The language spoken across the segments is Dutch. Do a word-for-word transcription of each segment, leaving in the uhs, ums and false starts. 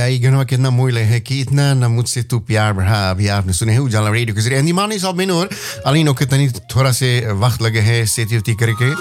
ये गाना कितना मोइले है कि इतना ना मुझसे तू प्यार बढ़ा अभी आपने सुने हैं उजाला रेडियो के जरिए अंदिमान इस album और अलीनो के तनी थोड़ा से वक्त लगे हैं सेती उती करके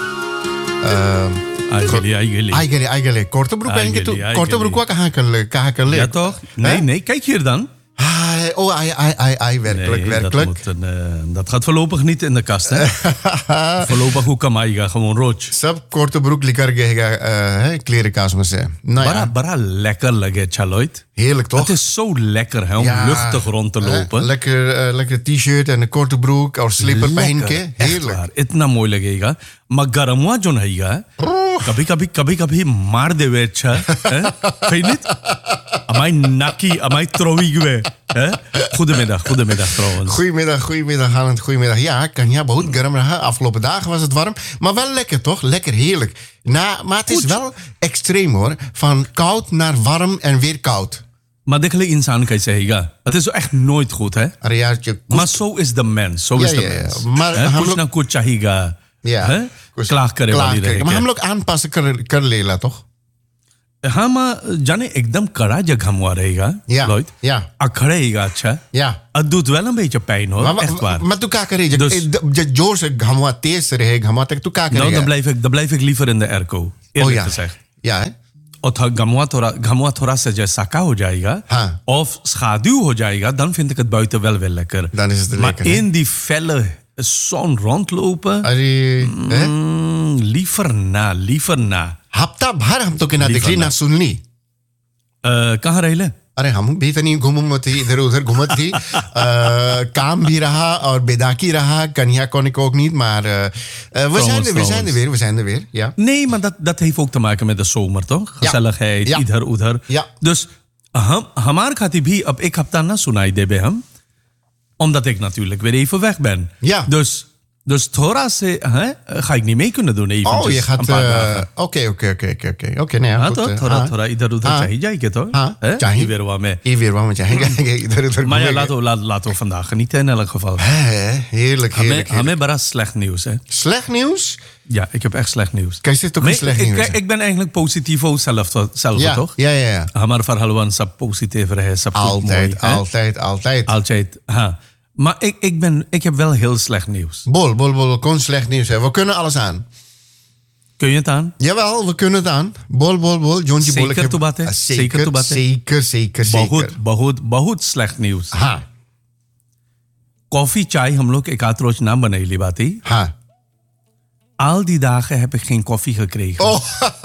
आई गले आई गले आई गले आई गले कोर्तो ब्रुक कहेंगे तो कोर्तो ब्रुक कहाँ कर ले कहाँ कर ले ja toch nee nee kijk hier dan. Oh, ai, ai, ai, ai, werkelijk, nee, werkelijk. Dat, moet een, uh, dat gaat voorlopig niet in de kast, hè? Voorlopig hoe kan mij gaan, gewoon rood. सब korte broek lekker gega है klerenkast में से. Nou ja. Bara lekker lege chaloit. Heerlijk toch? Het is zo lekker hè, om ja, luchtig rond te lopen. Uh, lekker, uh, lekker t-shirt en een korte broek of slipper पहन के. Heerlijk. इतना मोय लगेगा. Maar garmwa जो नहींगा. कभी कभी कभी कभी मार देवे अच्छा. Vind je niet? Amai nakkie, amai trouwigwe. Goedemiddag, goedemiddag trouwens. Goedemiddag, goedemiddag Haaland, goedemiddag. Ja, kan ja, बहुत गर्म रहा. Afgelopen dagen was het warm, maar wel lekker toch? Lekker heerlijk. Na, maar het is Goed. wel extreem hoor. Van koud naar warm en weer koud. Maar देखले इंसान कैसे हैगा het is echt nooit goed hè अरे यार कुछ... maar zo is de mens zo is ja, de ja, mens ja. maar कुछ लोग... ना कुछ चाहिएगा ja hè klaag करे वाली रहेगी maar हम लोग aanpassen कर कर लेला toch हाँ माँ जाने एकदम कड़ा जगह हुआ रहेगा ja Lloyd ja अखड़ेगा अच्छा ja अद्भुत वाला में जो pijn hoor echt waar maar तू क्या करेगा जब जोर से घमवा तेज से रहे घमवा तक तू क्या करेगा nou dan blijf ik dan blijf ik liever in de airco eerlijk oh, ja. gezegd ja hè और घमवा थोड़ा घमवा थोड़ा सा जैसे साका हो जाएगा हाँ. of schaduw हो जाएगा dan vind ik het buiten wel wel lekker dan is het maar lekker in die felle zon rondlopen अरे mm, liever na liever na हफ्ता भर हम तो के ना देख ली ना सुन ली कहाँ रह ले अरे हम भी तो नहीं घूम थी इधर उधर घूमत थी काम भी रहा और बेदाकी रहा कन्या kon ik ook niet maar uh, we zijn er we zijn er weer we zijn er weer ja nee maar dat dat heeft ook te maken met de zomer toch gezelligheid ja. इधर उधर ja. dus हम हमार खाती भी अब एक हफ्ता ना सुनाई देबे हम omdat ik natuurlijk weer even weg ben ja dus Dus थोड़ा से hè, ga ik niet mee kunnen doen eventjes. Oh, je gaat... Oké, oké, oké, oké. Oké, nee, हाँ तो थोड़ा थोड़ा इधर उधर चाहिए जाएगा तो हाँ चाहिए weer waar mee weer waar met जाएंगे इधर उधर maar ja laten we laten we vandaag genieten in elk geval heerlijk heerlijk हमें बड़ा slecht nieuws hè slecht nieuws ja ik heb echt slecht nieuws kijk zit toch een slecht nieuws ik ben eigenlijk positief zelf zelf ja, toch ja ja ja हमारा फरहलवन सब positief रहे सब altijd altijd altijd altijd हाँ Maar ik, ik, ben, ik heb wel heel slecht nieuws. Bol, bol, bol, kon slecht nieuws hebben. We kunnen alles aan. Kun je het aan? Jawel, we kunnen het aan. Bol, bol, bol. Jontje bol. Zeker toe baten? Zeker, zeker, zeker, zeker. बहुत, बहुत, बहुत slecht nieuws. हाँ. Koffie, chai, हम लोग एक आध रोज ना बनाई बाती. हाँ. Al die dagen heb ik geen koffie gekregen. Oh.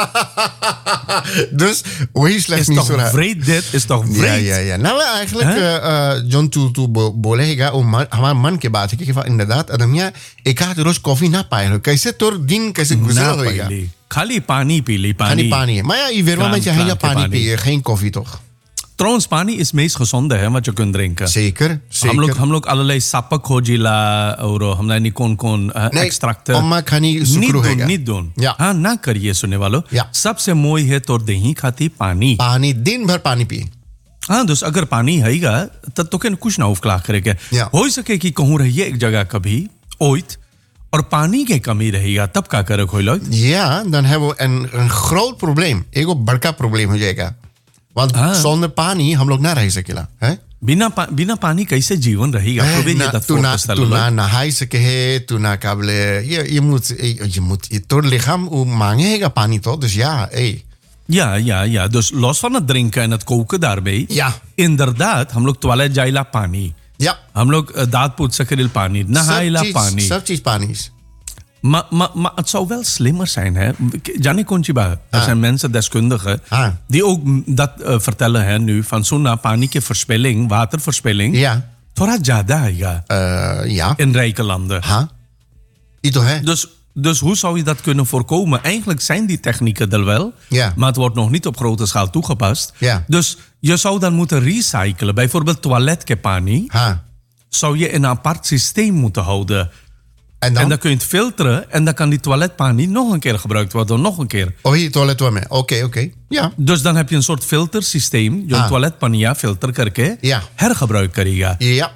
Dus, hoe is slecht nieuws? Is toch vreed dit? Is toch vreed? Ja, ja, ja. Nou, eigenlijk, huh? John, tu, tu bolega, हमारे मन के बात है कि इंदादात अदमिया एक आध रोज कॉफी ना पाए हो कैसे तोर दिन कैसे गुजर होएगा खाली पानी पी ली पानी खाली पानी है मैं ये वेरवा में चाहिए पानी पिए geen koffie toch Trouwens, पानी is meest gezonde hè, wat je kunt drinken. Zeker, zeker. हम लोग हम लोग allerlei sappen खोजिला और हमने नहीं कौन कौन एक्सट्रैक्टर अम्मा खानी सुक्रू हैगा नहीं दोन या हाँ ना करिए सुनने वालों सबसे मोई है तो दही खाती पानी पानी दिन भर पानी पिए हाँ दोस्त अगर पानी हैगा तब तो क्या कुछ ना उफला करेगा हो सके कि कहूँ रहिए एक जगह कभी ओइत और पानी के कमी रहेगा तब क्या करे कोई लोग ja dan hebben we een een groot probleem एक बड़का probleem हो जाएगा Want हाँ. zonder पानी हम लोग ना रह सकेला हैं बिना पा, बिना पानी कैसे जीवन रहेगा तो भी ये तू ना तू ना नहाई सके है तू ना काबले ये ये moet je moet je tot lichaam hoe मांगेगा पानी तो dus ja hey ja ja ja dus los van het drinken en het koken daarbij ja inderdaad हम लोग toilet जाइला पानी ja हम लोग दांत पोंछ सकेल पानी नहाइला पानी सब चीज पानी is Maar, maar, maar het zou wel slimmer zijn, hè? Gianni Conchiba, er ah. zijn mensen, deskundigen, ah. die ook dat uh, vertellen hè, nu, van zo'n panieke verspilling, waterverspilling. Ja. Thora jada, ja. Uh, ja. In rijke landen. Ha? Ito, hè? Dus, dus hoe zou je dat kunnen voorkomen? Eigenlijk zijn die technieken er wel, ja. maar het wordt nog niet op grote schaal toegepast. Ja. Dus je zou dan moeten recyclen. Bijvoorbeeld toiletkepani. Ha. Zou je in een apart systeem moeten houden. En dan? en dan kun je het filteren en dan kan die toiletpanie nog een keer gebruikt worden, nog een keer. Oh, hier toilet wel mee. Oké, okay, oké. Okay. Ja. Dus dan heb je een soort filtersysteem, je ah. toiletpania filter करके ja. hergebruik करेगा. Ja. Dus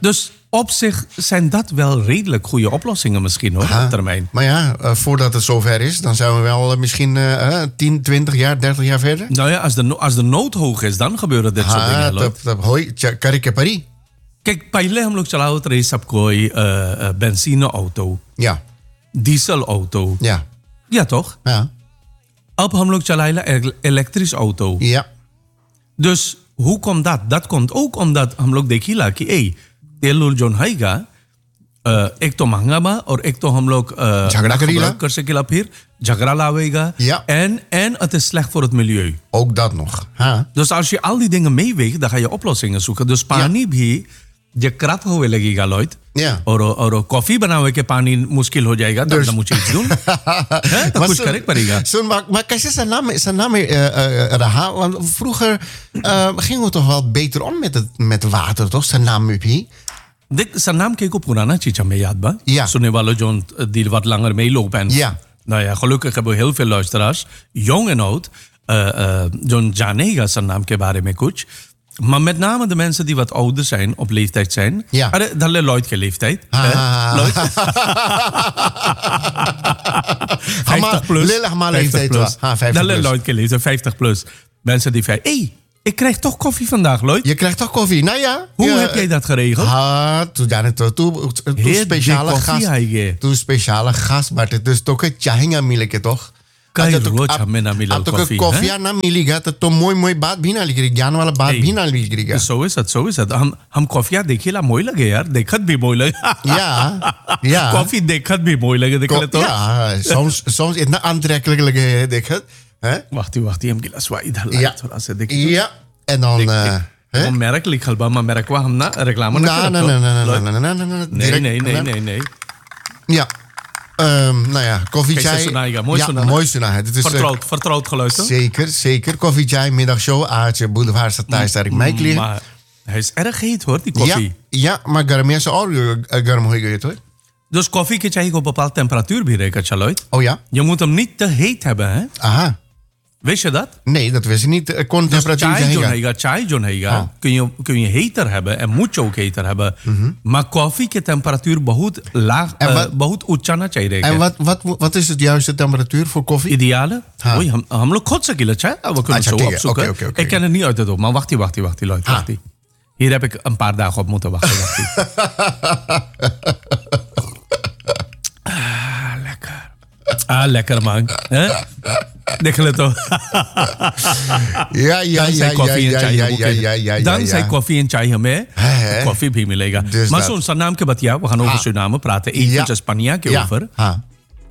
op zich zijn dat wel redelijk goede oplossingen misschien hoor, Ah, op termijn. Maar ja, uh, voordat het zover is, dan zijn we wel uh, misschien uh, tien, twintig jaar, dertig jaar verder. Nou ja, als de, no- als de nood hoog is, dan gebeuren dit soort dingen. हाँ Lloyd. तब तब होई च- करे के परी Kijk, पहले हम लोग चलावत रहे सब कोई benzene auto Ja, diesel auto ja, या toch? ja, अब हम लोग चलाएला elektrisch auto. ja. Dus hoe komt dat? Dat komt ook omdat हम लोग देखीला कि ए तेल जोन हैगा अ, एक तो महंगा बा और एक तो हम लोग अ, झगड़ा करीला। gebruik कर सकेला फिर झगड़ा लावेगा Ja. en, en het is slecht voor het milieu. Ook dat nog. हाँ Dus als je al die dingen meeweegt, dan ga je oplossingen zoeken. Dus पानी भी जे कrat होवे लगेगा Lloyd. Ja. और और कॉफी बनावे के पानी मुश्किल हो जाएगा तब Dus- तो मुझे doen. Hè, dat Maar कुछ zo- करे पड़ेगा. zo, maar, maar kijk, zijn naam, zijn naam uh, uh, Raha, want vroeger uh, gingen we toch wel beter om met het met water, toch? Zijn naam up hier. देख सन्नाम के को पुराना चीज हमें याद बा Ja. सुनने वालों जो die wat langer meelopen en Ja. nou ja gelukkig hebben we heel veel luisteraars jong en oud uh, uh, John Janega zijn naam के बारे में कुछ maar met name de mensen die wat ouder zijn op leeftijd zijn Ja. अरे दल्ले Lloyd के leeftijd Ah. hè? Lloyd vijftig plus lelijk maar vijftig leeftijd plus. was. Ah, vijftig Dalle plus. Lloyd के leeftijd vijftig plus mensen die vijf hey ik krijg toch koffie vandaag Lloyd Je krijgt toch koffie? Nou ja. hoe je, heb jij dat geregeld Ah, toen daar toe, toe, toe Heer, speciale die koffie gast. आएगी Toen speciale gast, maar het is toch een chahinga milke toch? कई अच्छा, तो रोज आप- हमें ना मिला आप तो कॉफी कॉफी ना मिलेगा तो तो मोई मोई बात भी ना लिखेगी ज्ञान वाला बात Hey. भी ना लिखेगा Zo is het, zo is het. हम हम कॉफिया देखिला मोई लगे यार देखत भी मोई लगे Ja, ja. कॉफी देखत भी मोई लगे देख ले Ko- तो Ja, soms, soms is het nou aantrekkelijk, lege, denk ik. Hè? wacht ही wacht ही हम गिलास वा इधर Ja. ला थोड़ा सा देख Ja, en dan... eh, hè? हम merk लिखल बा मैं merk वा हम ना reclame ना Nee, nee, nee, nee, nee, nee, nee, nee, nee, nee direct- nee nee nee nee Ja. Ehm, nou ja, koffie Kijk, chai. Sunaiga, mooi ja, Sunaiga. mooi Sunaiga. Dit is eh, vertrouwd vertrouwd geluisterd zeker, zeker. Koffie chai, middagshow, Aartje, Boulevard, Stadhuis, daar ik mij liggen. maar hij is erg heet hoor die Ja, koffie ja, maar garam is ook eh, garam hoe je het hoor. dus koffie के चाहिए को bepaald temperatuur भी रहेगा चलोit Oh ja? je moet hem niet te heet hebben hè Aha. wist je dat Nee, dat wist ik niet. Er kon Dus temperatuur chai जो zijn. रहेगा चाय जो रहेगा हाँ. kun je kun je heter hebben en moet je ook heter hebben maar koffie की temperatuur बहुत लाग En uh, wat- बहुत ऊंचा ना चाहिए रहेगा En wat, wat, wat is het juiste temperatuur voor koffie? ideale हाँ. Oei, हम हम लोग खुद से गिला चाय we kunnen अच्छा, zo ठीक है. opzoeken Oké, oké, oké. ik ken het niet uit het op maar wacht die wacht die wacht die Lloyd हाँ. wacht die hier heb ik een paar dagen op moeten wachten wacht die ah lekker ah lekker man hè देख ले तो Ja, ja, dan ja, zijn ja, koffie en ja, चाय ja, हम ja, ja, ja, ja, dan ja. zijn koffie en चाय हमें Hè? koffie भी मिलेगा Dus maar dat- zo'n Suriname के बतिया we gaan over हाँ. Suriname praten eventjes Spanje के Ja, over ha.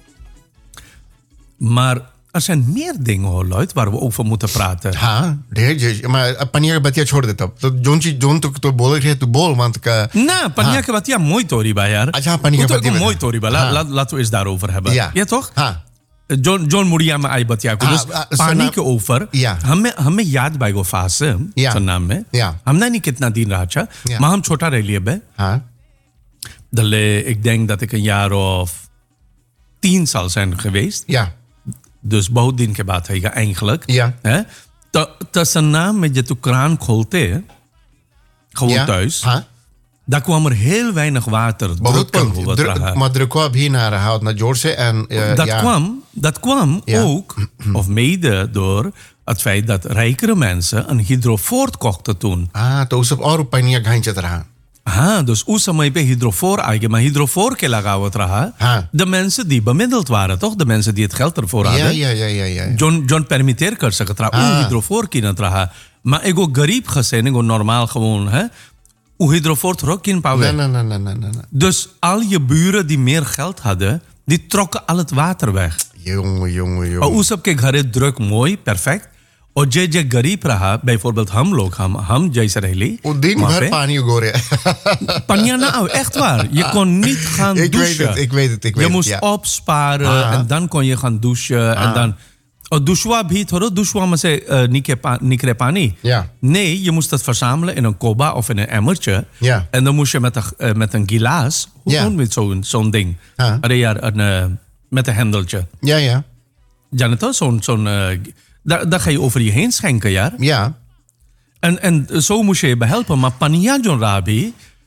maar er zijn meer dingen hoor Lloyd waar we over moeten praten हाँ ढेर जे- maar पनीर बतिया छोड़ देता हूँ तो जोन चीज जोन तो तो बोल रहे तो बोल want का Nou, Pania के बतिया mooi tori ba यार. अच्छा, Pania Moet के ook een बतिया- mooi tori ba. हाँ. Laat, laten we eens daarover hebben. Ja. Ja toch? हाँ John John Muriama आई बतिया को. हाँ, Dus आ, पानी सना- के ऊपर या. हमें हमें याद बाई को फास या. सन्नाम में. या. हमने नहीं कितना दिन रहा था. या. Maar हम छोटा रह लिए बे. हाँ Dalle, ik denk dat ik een jaar of tien zal zijn geweest. ja Dus बहुत दिन के बाद है eigenlijk. Ja. Hè? तो तो सन्नाम में जब तू kraan खोलते gewoon ja thuis. हाँ Daar kwam er heel weinig water. बहुत drukken कम we wat Druk- raar. maar druk op hier naar hout naar George en eh, dat, ja. kwam, dat kwam Ja. ook, of mede door het feit dat rijkere mensen een hydrofoor kochten toen. हाँ तो उस सब और पनिया घांचे रहा हाँ, dus उस समय पे hydrofoor आएगा, maar hydrofoor के लगावत रहा. हाँ. De mensen die bemiddeld waren, toch? De mensen die het geld ervoor ja hadden. ja ja ja ja John, John permitteer कर सकत रहा, हाँ. उ hydrofoor किनत रहा. Maar एगो गरीब खसेन, एगो normaal gewoon, hè? उ hydrofoor terug kin pawe. nee nee nee nee nee nee Dus al je buren die meer geld hadden, die trokken al het water weg. jongen jongen और jongen उस सबके घरे druk mooi, perfect. और जे जे गरीब रहा, bijvoorbeeld हम लोग, हम हम जैसे रहली. वो दिन वहाँ भर पे, पानी उगो रहे Panja nou, echt waar. Je kon niet gaan Ik weet douchen. het, ik weet het, ik weet je het, moest ja. opsparen Ah. en dan kon je gaan douchen. En dan, और दुशवा भी थोड़ा दुशवा में से uh, निके पा, निकरे पानी. Ja. Nee, je moest dat verzamelen in een koba of in een emmertje. Ja. En dan moest je met een, uh, met een gilaas, hoe Ja. noem je het zo'n zo'n ding? Ah. Allee, ja, een, uh, met een hendeltje. ja ja Ja, net als zo'n... zo'n uh, daar, daar ga je over je heen schenken, ja. ja En, en zo moest je je behelpen. Maar Paniajon Rabi,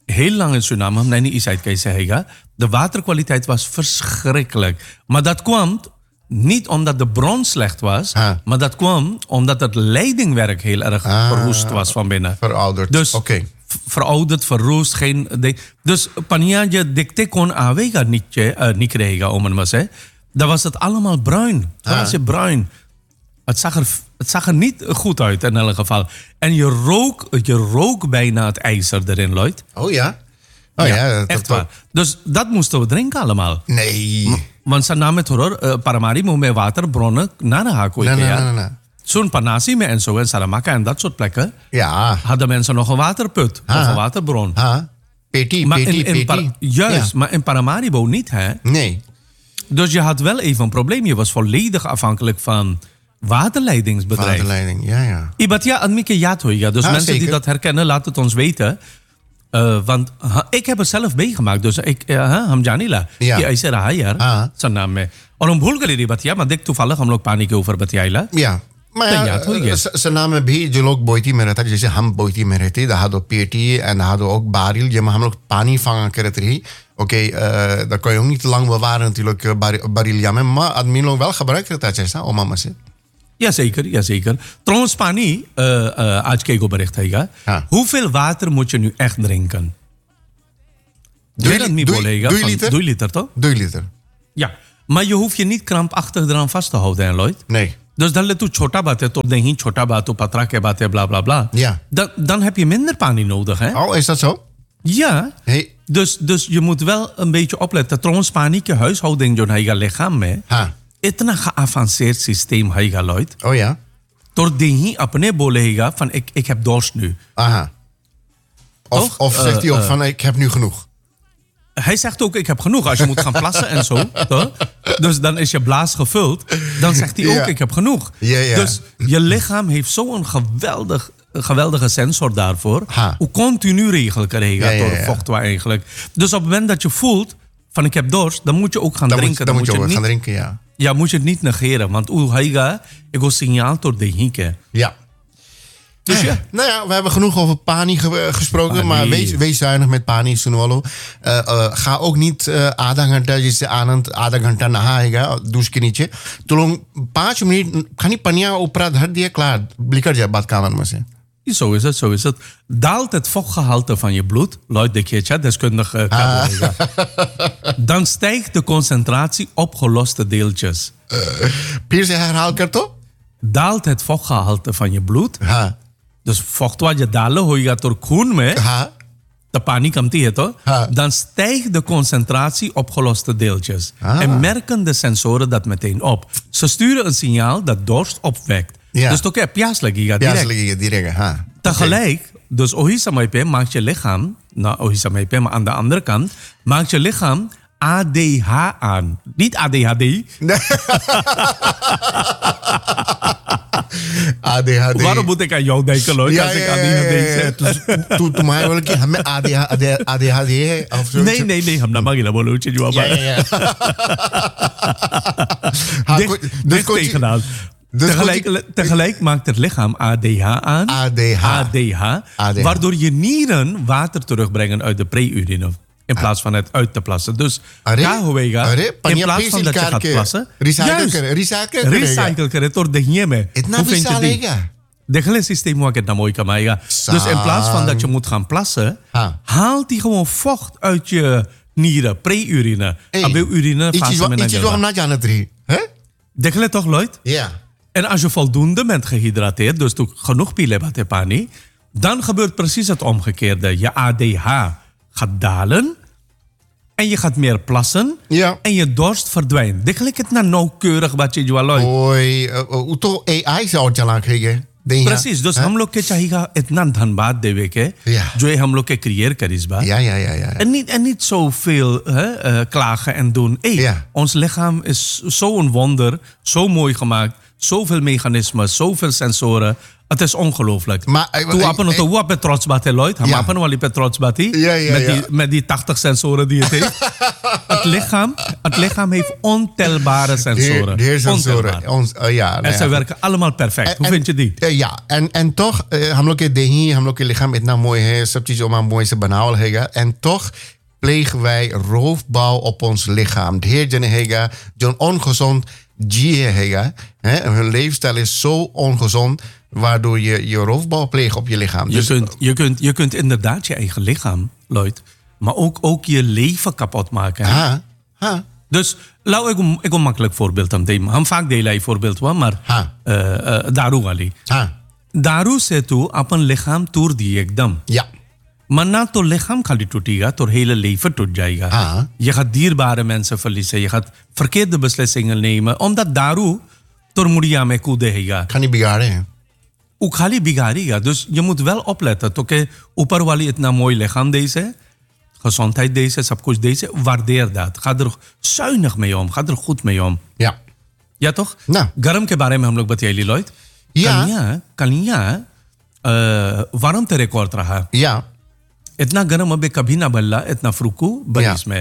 heel lang in Suriname, हमने नहीं इस कैसे हैगा, de waterkwaliteit was verschrikkelijk. Maar dat kwam niet omdat de bron slecht was, Ah. maar dat kwam omdat het leidingwerk heel erg Ah. verroest was van binnen. Verouderd. Dus Oké. v- verouderd, verroest, geen... De, dus wanneer je dikte kon aanwegen niet, uh, niet krijgen, om het maar te zeggen, dan was het allemaal bruin. Dan Ah. was het bruin. Het zag, er, het zag er niet goed uit in elk geval. En je rook, je rook bijna het ijzer erin, Lloyd. Oh ja? Oh ja, dat, echt dat- waar. Dus dat moesten we drinken allemaal. Nee. Want ze namen het hoor, uh, Paramari moet met waterbronnen naar de haak. Nee, nee, nee, nee, nee. Zo'n Panasime en zo, en Saramaka en dat soort plekken, Ja. hadden mensen nog een waterput of Ah. een waterbron. Ha? Peti, Maar peti, in, in peti. Par- juist, Ja. maar in Paramaribo niet, hè? Nee. Dus je had wel even een probleem. Je was volledig afhankelijk van waterleidingsbedrijf. Waterleiding, ja, ja. Ibat ja, aan Mieke Jatoiga. Dus Ah, mensen die zeker. dat herkennen, laat het ons weten. Uh, want ha, ik heb het zelf meegemaakt. Dus ik, uh, Hamjanila. Ja. Die is er hier. Ah. Zijn naam mee. En om Bulgari die bat ja, maar dik toevallig हम लोग पानी के ऊपर बतियाइला. Ja. Maar Ja, ja, toch, ja. स- स नाम में भी जो लोग बोईती में रहता जैसे हम बोईती में रहते दहा दो पेटी en दहा दो ook baril je हम लोग पानी vangen करते रही oké uh, dat kan je ook niet te lang bewaren natuurlijk uh, bar- bariljamen maar admin लोग wel gebruikt het ऐसा ओ मामा से Jazeker, jazeker. Trouwens, Pani, uh, uh, आज के को bericht हैगा. Ja. Hoeveel water moet je nu echt drinken? Drie Weet dat li- niet, drie- collega? drie Van- liter? Drie liter, toch? drie liter Ja. Maar je hoeft je niet krampachtig eraan vast te houden, hè, Lloyd? nee Dus dan let u छोटा बात है तो नहीं छोटा बात तो पतरा के बात है bla bla bla. Ja. Dan, dan heb je minder पानी nodig, hè? oh is dat zo Ja. hey Dus, dus je moet wel een beetje opletten. Trouwens, पानी के huishouding जो है लिखाम में ha इतना geavanceerd systeem है Lloyd. oh ja Door die अपने बोलेगा van ik, ik heb dorst nu. aha of, Toch? of zegt Uh, hij ook uh. van ik heb nu genoeg Hij zegt ook, ik heb genoeg. Als je moet gaan plassen en zo. Toch? Dus dan is je blaas gevuld. Dan zegt hij ook, Ja. ik heb genoeg. Ja, ja. Dus je lichaam heeft zo'n geweldig, geweldige sensor daarvoor. Ha. Hoe continu regel krijgen Ja, ja, door ja. vocht eigenlijk. Dus op het moment dat je voelt van ik heb dorst, dan moet je ook gaan dan drinken. moet, dan moet je ook het gaan niet, drinken ja ja, moet je het niet negeren. Want hoe hij gaat, ik wil signaal door de hinken. ja Dus ja. Nou ja, we hebben genoeg over Pani ge- gesproken, Pani. maar wees, wees zuinig met Pani Sunwalo. Uh, uh, ga ook niet uh, आधा घंटा जैसे आनंद आधा घंटा नहाएगा douche के नीचे तो लोग पाँच मिनट खाली पनिया ऊपर धर दिया klaar निकल जाए बात कामन में से Zo is het, zo is het. Daalt het vochtgehalte van je bloed, Lloyd de Keertje, deskundig uh, Ah. dan stijgt de concentratie opgeloste deeltjes. फिर से herhaal कर तो Daalt het vochtgehalte van je bloed, हाँ dus vocht wat je dalen hoega door खून में, हाँ de paniek komt die toch? Ha. Dan stijgt de concentratie opgeloste deeltjes. Ah. En merken de sensoren dat meteen op. Ze sturen een signaal dat dorst opwekt. Ja. Dus toch heb je ja direct. slik je direct हाँ Tegelijk, dus ohisamaipe maakt je lichaam, nou ohisamaipe, maar aan de andere kant, maakt je lichaam A D H aan. Niet A D H D. A D H D Waarom moet ik aan jou denken, Lloyd, ja als ja ik ja aan die ja zeg? तू तुम्हारे बोले कि हमें A D H D है of zo Nee, nee, nee, हम ना मांगे ना बोलो उच्च जवाब ja ja ja हाँ, Dicht, कोई- dus dicht कोई- tegenaan. dus Tegelijk, tegelijk maakt het lichaam A D H aan. A D H. A D H. A D H. Waardoor je nieren water terugbrengen uit de pre-urine. In plaats van het uit te plassen. Dus Arre? Kahowega, Arre? in Panya plaats van dat je pencil gaat kaartje. plassen. Recycle juist, kare, recycle kare. Recycle kare door de hieme. इतना Hoe भी vind je die? सालेगा De hele systeem wat ik het nou mooi kan maken. Dus in plaats van dat je moet gaan plassen, Ha. haalt die gewoon vocht uit je nieren, pre-urine. Abe urine iets is fase wat iets is wat हम ना जानत रही hè De hele toch, Lloyd? ja En als je voldoende bent gehydrateerd, dus toen genoeg pile hebt pani, dan gebeurt precies het omgekeerde. Je A D H gaat dalen en je gaat meer plassen ja en je dorst verdwijnt. Degelijk het nou nauwkeurig wat je jual Lloyd. ओए वो तो A I से और चला खेगे Precies, dus हम लोग के चाहिए इतना धनबाद देवे के Ja. जो ये हम लोग के creëer करिस बा. ja ja ja ja En niet, en niet zoveel hè, uh, klagen en doen. Hey, Ja. ons lichaam is zo'n wonder, zo mooi gemaakt. zoveel mechanismen, zoveel sensoren. Het is ongelooflijk. Maar, eh, Toen eh, apen het hoe op trots bate Lloyd, Ja. apen wel op trots bate. Ja, ja, Met ja. die met die tachtig sensoren die het heeft. het lichaam, het lichaam heeft ontelbare sensoren. De heer sensoren. Ontelbaar. Ons, uh, ja, nou En ja, ze goed. werken allemaal perfect. Hoe En- vind je die? Eh, ja, en, en toch, eh, हम लोग के देही, हम लोग के लिchaam इतना mooi है, सब चीज़ oma mooi से बनावल हैगा. En toch plegen wij roofbouw op ons lichaam. De heer jene हैगा, जो ongezond जिए हैगा. Hè? Hun leefstijl is zo ongezond, waardoor je, je roofbouw pleegt op je lichaam. Je, Dus, kunt, je, kunt, je kunt inderdaad je eigen lichaam, Lloyd, maar ook, ook je leven kapot maken. hè. ha, ha, Dus laat ik een, ik een makkelijk voorbeeld aan nemen. Ham vaak deel hij voorbeeld wel, maar Ha. uh, uh, daaru ali. ha. Daaru se tu अपन लिखाम तोड़ दिए एकदम. Ja, Maar na तो lichaam खाली टूटेगा, तो hele leven टूट जाएगा. Ah. Je gaat dierbare mensen verliezen. Je gaat verkeerde beslissingen nemen. Omdat daaru तो मुड़िया में कूदेगा. kan niet begaarden. वो खाली बिगाड़ेगा. Dus je moet wel opletten. तो के ऊपर वाली इतना mooi lichaam deze, gezondheid deze, सब कुछ deze, waardeer dat. Ga er zuinig mee om. Ga er goed mee om. Ja. या तो ना। गर्म के बारे में हम लोग बताइए लॉयड. या। कलियां कलियां वारम ते रिकॉर्ड रहा. Ja, इतना गर्म अबे कभी ना बल्ला इतना फ्रुकू बरिस Ja. में.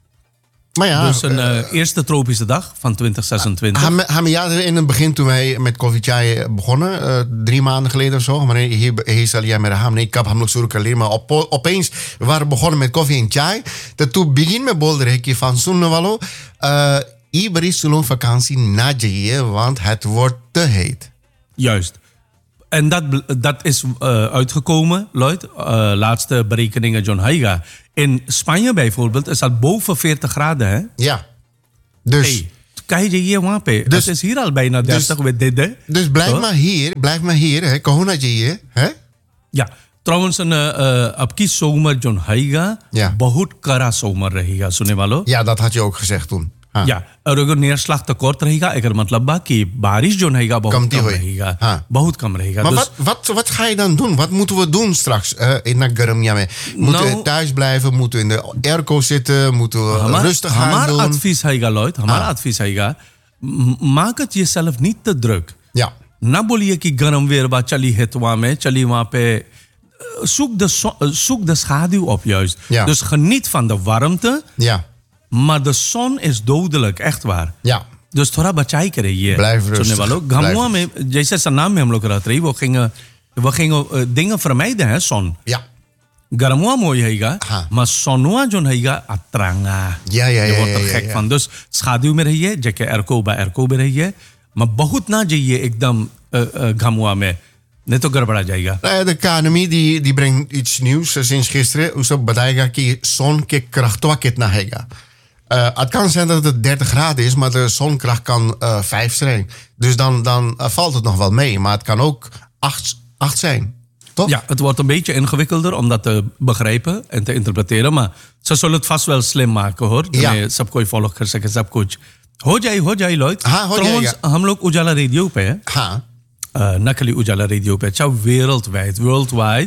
maar ja. Dus een uh, eerste tropische dag van twintig zesentwintig. Ham- ham- ja, in het begin toen wij met Koffie Chai begonnen, uh, drie maanden geleden of zo, maar hier hier zal jij met ham, nee, ik heb hem nog zo alleen maar op, opeens we waren begonnen met koffie en chai. Dat toen begin met bolderhekje van Sunnewallo, uh, iedereen zullen vakantie na je, want het wordt te heet. Juist. En dat, bl- dat is uh, uitgekomen, Lloyd. Uh, laatste berekeningen John Haiga. In Spanje bijvoorbeeld is dat boven veertig graden. Hè? Ja. Dus, Hey, kijk je hier wapen. Dus- Het is hier al bijna dertig met dit. hè? dus blijf Toch? maar hier, blijf maar hier, hè, corona je, hè? Ja, trouwens een uh, अब की zomer John Haiga Ja. बहुत कड़ा zomer रहेगा सुनने वालों. Ja, dat had je ook gezegd toen. Ha. या और अगर नेरslag tekort रहेगा अगर मतलब बा कि बारिश जो रहेगा बहुत कमती कम होई। रहेगा. हाँ. बहुत कम रहेगा. Maar Dus- wat, wat, wat ga je dan doen? Wat moeten we doen straks uh, in Nagarmja? Moeten Nou- we thuis blijven? Moeten we in de airco zitten? Moeten we हमारा rustig gaan हमारा doen? advies हैगा लॉयड हमारा हाँ। advies हैगा म- maak het jezelf niet te druk. Ja, ना बोलिए कि गर्म weer बा चली हेतवा में चली वहां पे Uh, zoek de, zo- uh, zoek de schaduw op juist. Ja. Dus geniet van de warmte, ja, maar de zon is dodelijk, echt waar. ja. Dus थोड़ा बचाई करिए. Blijf rustig. सुनने वालों Blijf गांवों में जैसे सन्नाम में हम लोग रहते रही वो gingen we gingen uh, dingen vermijden hè zon. Ja, Garmoa mooi हैगा, हाँ. maar zonua जो हैगा अतरंगा. Ja, ja, Je ja, wordt er ja, ja, gek ja. van. Dus schaduw में रहिए, जैसे एरको बा एरको में रहिए, maar बहुत ना जाइए एकदम गामुआ में, नहीं तो गड़बड़ा जाएगा. Eh, de K N M I die, die brengt iets nieuws eh, sinds gisteren. Usab badaiga ki zon ke krachtwa kitna hega. Uh, het kan zijn dat het dertig graden is, maar de zonkracht kan uh, vijf zijn. Dus dan, dan uh, valt het nog wel mee. Maar het kan ook acht zijn. Toch? Ja, het wordt een beetje ingewikkelder om dat te begrijpen en te interpreteren, maar ze zullen het vast wel slim maken hoor. Ja. Nee, सब कोई फॉलो कर सके सब कुछ. हो जाए हो जाए लॉयड. हाँ, हो Trouwens, जाएगा. हम लोग उजाला रेडियो पे हैं. Ha. Uh, नकली उजाला रेडियो पे अच्छा wereldwijd, worldwide,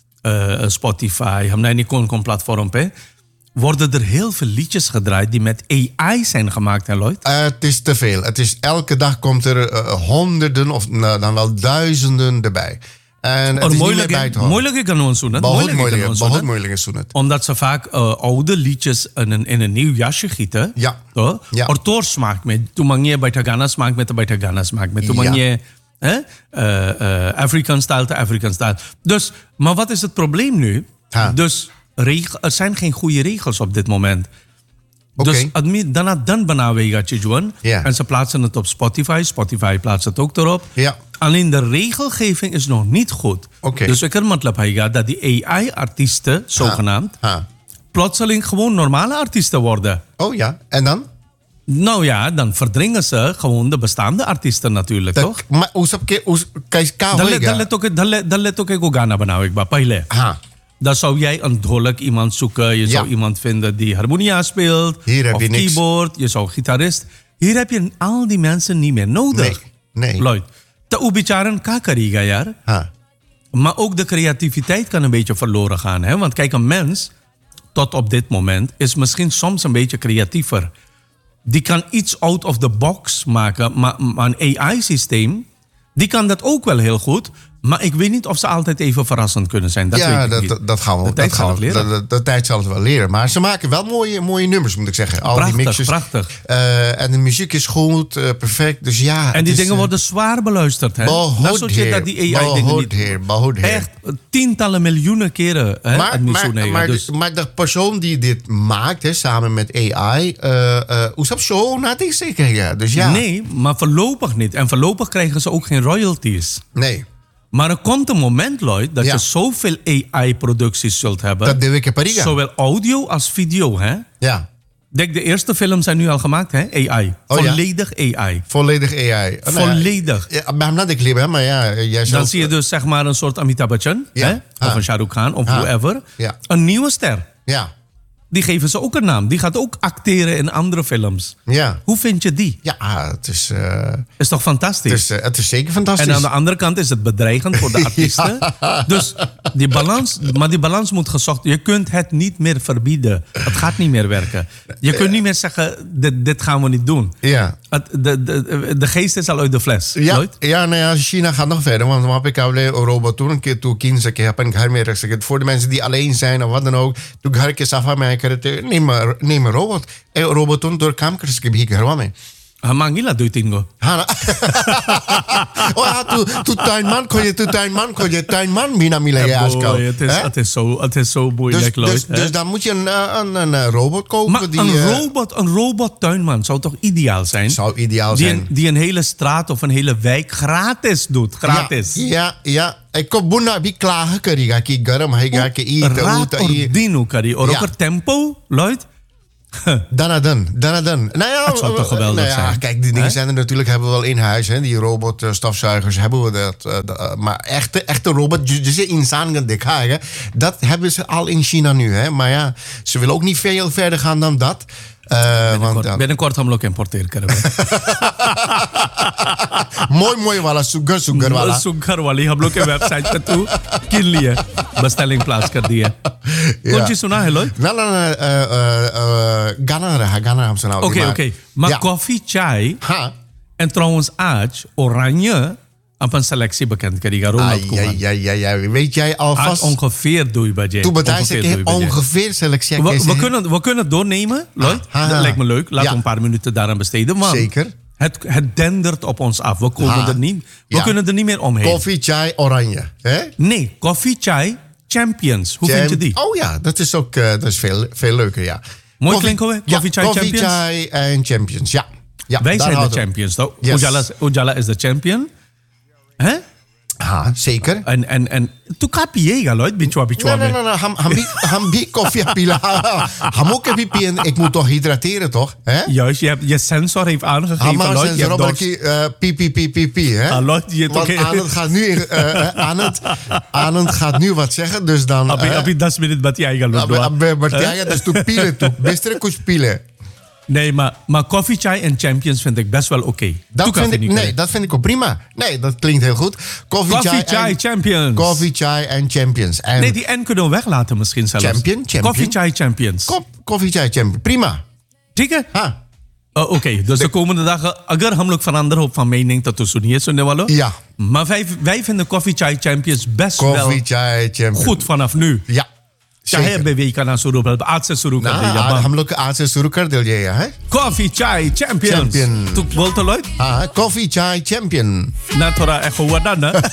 uh, Spotify, हम नहीं कौन कौन platform पे worden er heel veel liedjes gedraaid die met A I zijn gemaakt, hè Lloyd? Uh, het is te veel. Het is, elke dag komt er uh, honderden of nou, dan wel duizenden erbij. En het और is niet meer moeilijk bij te है houden. moeilijk है कानून सुनत बहुत moeilijk है moeilijk, कानून बहुत सुनत moeilijk is het. omdat ze vaak uh, oude liedjes in een, in een nieuw jasje gieten. Ja. तो Ja. और तोर smaak में तू मंगिए बैठा गाना smaak में तो बैठा गाना smaak में तू Ja. मंगिए hè? Uh, uh, African style to African style. Dus, maar wat is het probleem nu? Ha. Dus reg- er zijn geen goede regels op dit moment. Oké. Dus admi, daarna dan बनावेगा चीज़ Ja. en ze plaatsen het op Spotify. Spotify plaatst het ook erop. Ja. Alleen de regelgeving is nog niet goed. Oké. Dus ik er matlab हैगा dat die A I-artiesten, zogenaamd, Ha. plotseling gewoon normale artiesten worden. Oh ja, en dan? Nou ja, dan verdringen ze gewoon de bestaande artiesten natuurlijk, toch? Dat, maar hoe sap ke hoe kijk ka Dan let- dan hoega. let ook dan let- dan let ook ik गाना बनाओ एक बार पहले. Ha. Dan zou jij een dholk iemand zoeken. Je zou Ja. iemand vinden die harmonia speelt. Hier heb of je niks. keyboard. Je zou gitarist. Hier heb je al die mensen niet meer nodig. Nee, nee. Lloyd, te ubicaren ka kariga yaar. Ha. Maar ook de creativiteit kan een beetje verloren gaan. Hè? Want kijk, een mens, tot op dit moment, is misschien soms een beetje creatiever. die kan iets out of the box maken. Maar, maar een A I-systeem, die kan dat ook wel heel goed. Maar ik weet niet of ze altijd even verrassend kunnen zijn. Dat ja, weet ik dat, niet. dat, dat gaan we. De tijd dat gaan zal het we- leren. De, de, de tijd zal het wel leren. Maar ze maken wel mooie, mooie nummers, moet ik zeggen. Al Prachtig, die mixes. prachtig. Eh, en de muziek is goed, eh, perfect. Dus ja. En het die is, dingen eh, worden zwaar beluisterd. Hè? behoud Dat soort shit heer, dat die A I-dingen behoud niet... heer, behoud heer. Echt tientallen miljoenen keren. Hè? Maar, het niet zo maar, negen, maar, dus. de, maar de persoon die dit maakt, hè, samen met A I, eh uh, hoe zou zo na die zeker? Ja. Dus ja. Nee, maar voorlopig niet. En voorlopig krijgen ze ook geen royalties. Nee. Maar er komt een moment, Lloyd, dat Ja. je zoveel A I-producties zult hebben. Dat deed ik in Paris. Zowel audio als video. Hè? Ja. Denk, de eerste films zijn nu al gemaakt, hè? A I. Oh, ja? Volledig A I. Volledig A I. Oh, nou ja, Volledig. Ja, maar hem dat ik liep, hè, maar ja, jij Dan zelf- zie je dus zeg maar een soort Amitabh Bachchan. Ja. Hè? Of Ah. een Shah Rukh Khan, of Ah. whoever. Ja. Een nieuwe ster. Ja. Die geven ze ook een naam. Die gaat ook acteren in andere films. Ja. Hoe vind je die? Ja, het is, eh, Is toch fantastisch? het is, eh, het is zeker fantastisch. En aan de andere kant is het bedreigend voor de artiesten. Dus die balans, maar die balans moet gezocht. Je kunt het niet meer verbieden. Het gaat niet meer werken. Je kunt niet meer zeggen, dit, dit gaan we niet doen. Ja. Het, de, de, de geest is al uit de fles. Ja, Lloyd? ja, nou ja, China gaat nog verder. Want dan heb ik al een robot toen een keer toe kinderen ik heb een meer gezegd. Voor de mensen die alleen zijn of wat dan ook. Toen ga ik eens af aan mij neem een neem een robot. Een robot toen door kamers ik heb hier mee. Hamangila doet tingo. Hana. Oh ja, tu tu tuinman kon je tu tuinman kon je tuinman mina mila je Boy, het is, Hè? het is zo, het is zo Dus, moeilijk, Lloyd. dus, hè? dus dan moet je een, eh, een, een, een robot kopen maar die een, eh, robot, een robot-tuinman zou toch ideaal zijn? zou ideaal die zijn. een, die een hele straat of een hele wijk gratis doet. Gratis. Ja, ja, ja. Ik kom buna bi klagen kariga ki garam hai ga ki eat Raad ordino, Kari. Or Ja. ook er tempo, Lloyd. Dan dan, dan dan. Nou ja, Dat zou toch geweldig nou ja, zijn? Kijk, die dingen Hè? zijn er natuurlijk hebben we wel in huis. Hè? Die robotstofzuigers hebben we dat. eh, dat, eh, maar echte, echte robot, dus insaan dekhagen, dat hebben ze al in China nu. Hè? Maar ja, ze willen ook niet veel verder gaan dan dat. Eh, want, Binnenkort, ja, binnenkort हम लोग importeren करें mooi, mooi, wala, sugar, sugar, wala. Sugar वाली हम लोग के वेबसाइट पे तू किन लिए बेस्टिंग प्लास कर दिए कौन सी सुना है लोग Nou, nou, nou, eh, eh, eh, Ghana, Ghana, Ghana, hebben ze nou. oké maar- oké maar Ja. koffie chai Ha. en trouwens aaj oranje op een selectie bekend krijgen Ronald Ai, Koeman ja, ja, ja, ja. Weet jij aaj alvast... ongeveer doe je budget Toen betaal ongeveer ik doe je budget. ongeveer selectie. we, we, kunnen, we kunnen het doornemen, Lloyd. Ah, ah, Dat lijkt me leuk. Laten ja. we een paar minuten daaraan besteden. Want Zeker. Het, het dendert op ons af. We, komen Ah, er niet, we ja. kunnen er niet meer omheen. Koffie, chai, oranje. Hè? Nee, Coffee Chai Champions. Hoe Jam- vind je die? Oh ja, dat is ook eh, dat is veel, veel leuker, ja. Mooi Koffie- klinken we? ja, Coffee Chai Coffee, Champions? chai en champions, ja. ja Wij daar zijn de houden we. champions, toch? Yes. Ujala, Ujala is de champion. Hè? Ha, zeker. En, en, en, tu kapiega, Lloyd, bichwa, bichwa. Nee, nee, nee, nee. Ham, ham, bi- ham, bi- koffie, pila. Ham ook heb je en ik moet toch hydrateren, toch? Hè? Juist, je, hebt, je sensor heeft aangegeven, Ham, maar Lloyd, zijn je ze hebt Robert dorst. Kie, eh, pie, pie, pie, pie, pie, hè? Ah, Lloyd, je Want toch- Arnold gaat nu, eh, eh, Arnold, Arnold gaat nu wat zeggen, dus dan... Abi, eh, abi das minute bat jij gaan Abbe- abbe- Bertiaga, dus toe pielen toe. Best kus pielen. Nee, maar, maar Coffee Chai en Champions vind ik best wel oké. Dat Toe vind kan ik, niet nee, krijgen. dat vind ik ook prima. Nee, dat klinkt heel goed. Coffee, Coffee chai, Chai en, Champions. Coffee, chai en champions. En Nee, die N kunnen we weglaten misschien zelfs. Champion, champion. Coffee Chai Champions. kop, coffee, chai, champion. Prima. ठीक है Ha. Uh, Oké, dus de komende dagen, agar हम लोग veranderen op van mening dat we सुनिए सुनने वालों. Ja. Maar wij, wij vinden Coffee Chai Champions best Coffee, wel chai, champion. goed vanaf nu. Ja. चाहे Zeker. अभी का ना शुरू कर आज से शुरू कर Nou, दिया ah, बम। हम लोग आज से शुरू कर दिए हैं. Coffee Chai Champions. Champion. तू बोल तो Lloyd Ah, coffee, chai, champion. ना थोड़ा echo हुआ ना ना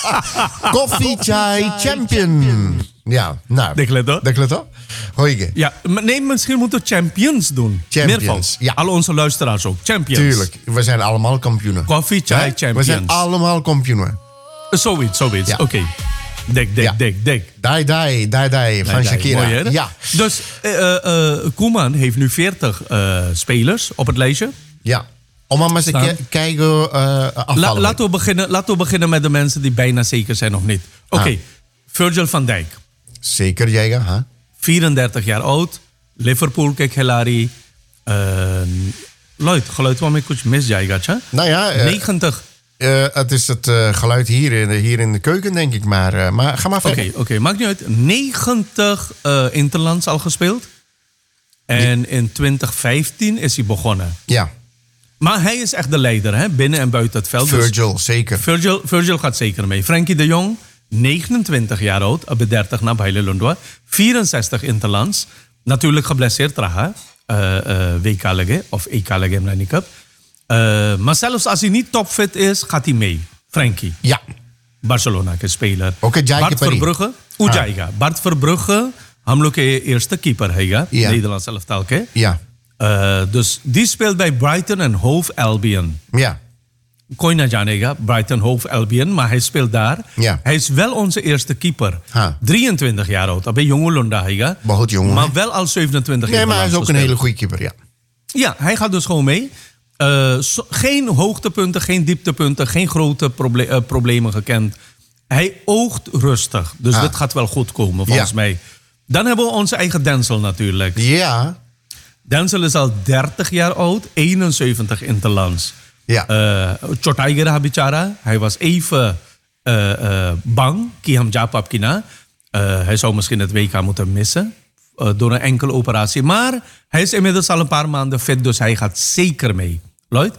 Coffee, chai, champion. Ja, nou. देख ले तो Denk je dat? Hoige. ja, maar nee, misschien moeten we champions doen. Champions, Meervoud. ja. Alle onze luisteraars ook. Champions. Tuurlijk. We zijn allemaal kampioenen. Coffee Chai Hè? Champions. We zijn allemaal kampioenen. Zoiets, zoiets. Ja. Oké. Dik, dik, Ja. dik, dik. Dai, dai, dai, dai. Van Nee, nee, Shakira. mooi, hè? Ja. Dus uh, uh, Koeman heeft nu veertig uh, spelers op het lijstje. Ja. Om maar eens een Staan. keer kijken uh, La, afvallen. laten, we beginnen, laten we beginnen met de mensen die bijna zeker zijn of niet. Oké, Ah. Virgil van Dijk. Zeker, jij, hè? vierendertig jaar oud. Liverpool के खिलाड़ी. Uh, Lloyd, geluid waarmee कुछ mis जाएगा, अच्छा? Nou ja, eh, negentig. eh, het is het eh, geluid hier in, de, hier in de keuken, denk ik. Maar, eh, maar ga maar Oké, verder. oké, maakt niet uit. negentig uh, interlands al gespeeld. En in twintig vijftien is hij begonnen. Ja. Maar hij is echt de leider, hè? Binnen en buiten het veld. Virgil, dus zeker. Virgil, Virgil gaat zeker mee. Frenkie de Jong, negenentwintig jaar oud. Op dertig na Baile Lundwa. vierenzestig interlands. Natuurlijk geblesseerd Raha. Uh, uh, W K leggen. Of E K leggen, maar niet heb. Uh, maar zelfs als hij niet topfit is, gaat hij mee. Frenkie. Ja. Barcelona के speler. Okay, Bart Verbrugge. Ujaiga. Ah. Bart Verbrugge, हम लोग के eerste keeper हैगा. Ja. Nederlands elftal के. Ja. Uh, dus die speelt bij Brighton en Hove Albion. Ja. Kooi naar Janega, Brighton Hove Albion, maar hij speelt daar. Ja. Hij is wel onze eerste keeper. Ha. drieëntwintig jaar oud. Dat ben jonge Lunda हैगा. बहुत jong. Maar wel al zevenentwintig jaar. Nee, maar hij is ook een hele goede keeper, ja. Ja, hij gaat dus gewoon mee. Uh, so, geen hoogtepunten, geen dieptepunten, geen grote proble- uh, problemen gekend. Hij oogt rustig. Dus Ah. dit gaat wel goed komen, volgens Ja. mij. Dan hebben we onze eigen Denzel natuurlijk. Ja. Denzel is al dertig jaar oud, eenenzeventig interlands. Ja. Uh, Chotaiger bicara. Hij was even uh, uh, bang. Kiham Japap Kina. Uh, hij zou misschien het W K moeten missen. Uh, door een enkele operatie. Maar hij is inmiddels al een paar maanden fit. Dus hij gaat zeker mee. Lloyd?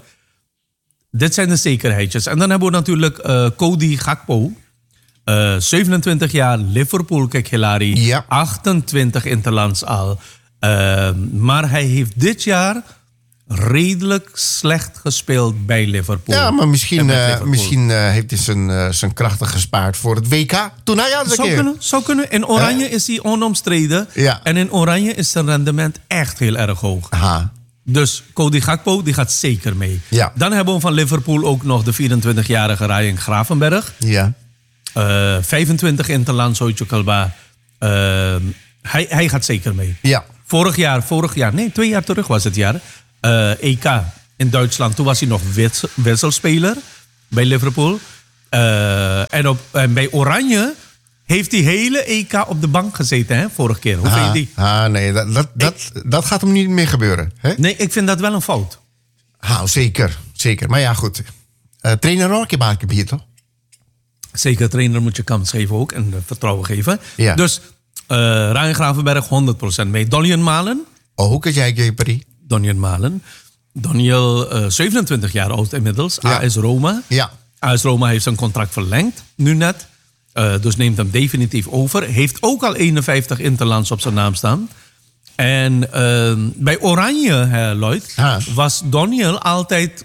Dit zijn de zekerheidjes. En dan hebben we natuurlijk uh, Cody Gakpo. Uh, zevenentwintig jaar, Liverpool, kijk Hilary. Ja. achtentwintig interlands al. Uh, maar hij heeft dit jaar redelijk slecht gespeeld bij Liverpool. Ja, maar misschien, En met uh, Liverpool. misschien uh, heeft hij zijn, uh, zijn krachten gespaard voor het W K. Toen hij aan Zou kunnen, zou kunnen. In Oranje Hè? is hij onomstreden. Ja. En in Oranje is zijn rendement echt heel erg hoog. Aha. Dus Cody Gakpo, die gaat zeker mee. Ja. Dan hebben we van Liverpool ook nog de vierentwintigjarige Ryan Gravenberg. Ja. Uh, vijfentwintig interlands, Hoytje Kalba. Uh, hij, hij gaat zeker mee. Ja. Vorig jaar, vorig jaar, nee, twee jaar terug was het jaar. Uh, E K in Duitsland, toen was hij nog wits, wisselspeler bij Liverpool. Uh, en, op, en bij Oranje heeft hij hele E K op de bank gezeten, hè, vorige keer. Hoe vind je die? Ah, nee, dat, dat, dat, dat gaat hem niet meer gebeuren. Hè? Nee, ik vind dat wel een fout. Ah, zeker, zeker. Maar ja, goed. Uh, trainer ook een keer hier, toch? Zeker, trainer moet je kans geven ook en uh, vertrouwen geven. Ja. Dus uh, Ryan Gravenberg honderd procent mee. Donian Malen. Oh, hoe kan jij keeper? Donian Malen. Doniel, uh, zevenentwintig jaar oud inmiddels. Ja. A S Roma. Ja. A S Roma heeft zijn contract verlengd, nu net. Uh, dus neemt hem definitief over. Heeft ook al eenenvijftig interlands op zijn naam staan. En uh, bij Oranje, hè, Lloyd, Ha. was Doniel altijd